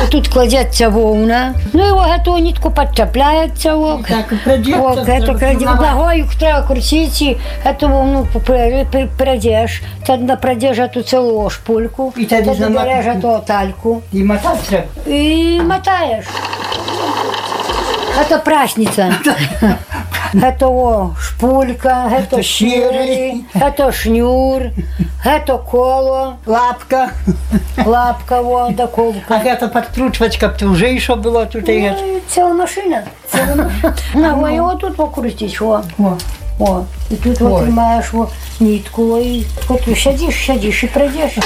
Тут кладеться вовна, ну і эту нитку підчепляється. Так, придеться. Ногою треба крутити, эту вовну придеш, тоді придеш эту цілу шпульку, тоді береш эту тальку. І мотати треба. И мотаешь. Это прасница. Это шпулька, это щири, это шнюр, это коло. Лапка. Лапка, вот, да колка. А это подкручивать, как ты уже еще было тут. Целая машина. Ногой вот тут покрутить, вот. О, и тут вот тримаешь вот нитку, и вот сядишь и пройдешь.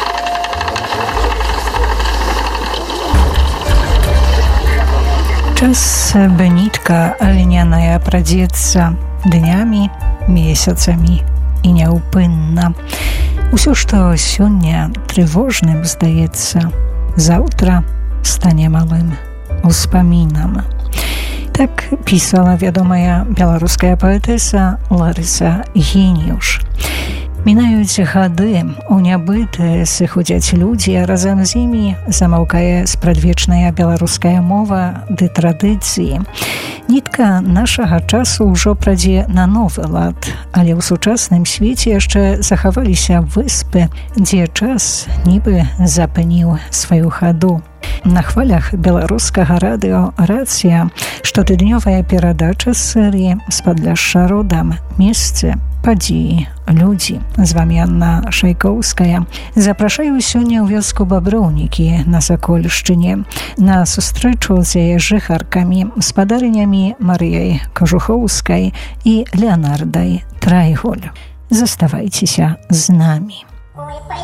Час, by nitka lniaная pradзецца днямі, месяцамі і няўпынна. Усё, што сёння трывожным здаецца, заўтра стане малым успамінам. Так пісала вядомая беларуская паэтэса Ларыса Геніюш. Мінаюць гады, у нябытае сыходзяць людзі, а разам з імі замаўкае спрадвечная беларуская мова ды традыцыі. Нітка нашага часу ўжо прадзе на новы лад, але ў сучасным свеце яшчэ захаваліся выспы, дзе час нібы запыніў сваю хаду. На хвалях беларускага радыё «Рацыя» штотыднёвая перадача з серыі «З падляшша родам. Месцы, падзеі, людзі». З вамі Анна Шайкоўская. Запрашаю сёння ў вёску Баброўнікі на Сакольшчыне на сустрэчу з яе жыхаркамі, спадарынямі Марыяй Кажухоўскай і Леанардай Трайголь. Заставайцеся з намі.